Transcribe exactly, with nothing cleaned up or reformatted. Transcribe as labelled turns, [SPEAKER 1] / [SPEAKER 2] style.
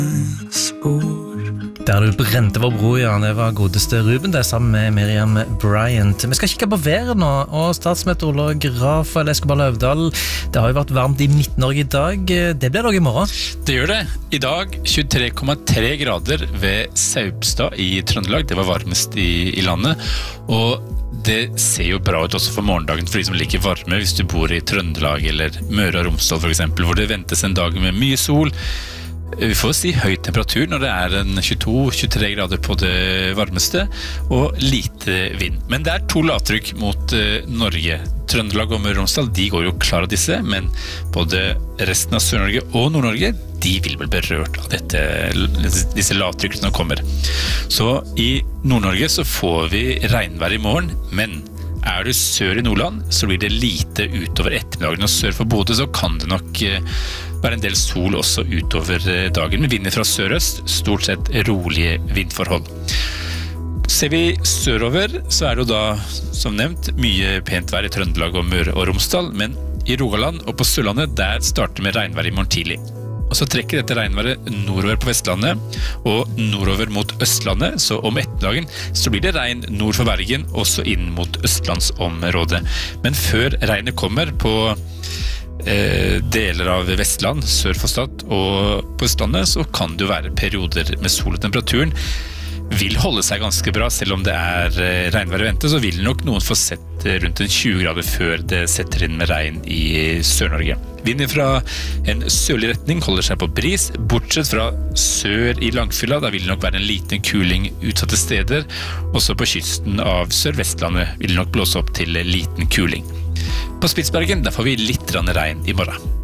[SPEAKER 1] Der du brente vår bro, ja, det var godeste Ruben, det sammen med Miriam Bryant. Vi skal kikke på været nå, og statsmeteorolog Rafael Escobar Løvdahl, det har jo vært varmt i Midt-Norge i dag, det blir det også i morgen.
[SPEAKER 2] Det gjør det. I dag tjuetre komma tre grader ved Saupstad i Trøndelag, det var varmest i, i landet, og det ser jo bra ut også for morgendagen for de som liker varme, hvis du bor i Trøndelag eller Møre og Romsdal for eksempel, hvor det ventes en dag med mye sol. Vi får si høy temperatur når det er en tjueto til tjuetre grader på det varmeste, og lite vind. Men det er to lavtrykk mot uh, Norge. Trøndelag og Møre og Romsdal, de går jo klar av disse, men både resten av Sør-Norge og Nord-Norge, de vil vel berørt av dette, disse lavtrykkene som kommer. Så i Nord-Norge så får vi regnvær i morgen, men er du sør i Nordland, så blir det lite utover ettermiddagen, og sør for Bodø så kan det nok være en del sol også utover dagen, med vinder fra sørøst, stort sett rolige vindforhold. Ser vi sørover, så er det jo da, som nevnt, mye pent vær i Trøndelag og Møre og Romsdal, men i Rogaland og på Sørlandet, der starter med regnvær i morgen tidlig. Og så trekker dette regnværet nordover på Vestlandet og nordover mot Østlandet, så om ettermiddagen så blir det regn nord for Bergen, også inn mot Østlandsområdet. Men før regnet kommer på eh, deler av Vestland, sør for Stad og på Østlandet, så kan det jo være perioder med sol, og temperaturen vil holde seg ganske bra, selv om det er regnvær i vente, så vil nok noen få sett rundt en tjue grader før det setter inn med regn i Sør-Norge. Vinden fra en sørlig retning holder seg på bris, bortsett fra sør i Langfylla, da vil det nok være en liten kuling utsatte steder, også på kysten av Sør-Vestlandet vil det nok blåse opp til liten kuling. På Spitsbergen, der får vi litt regn i morgen.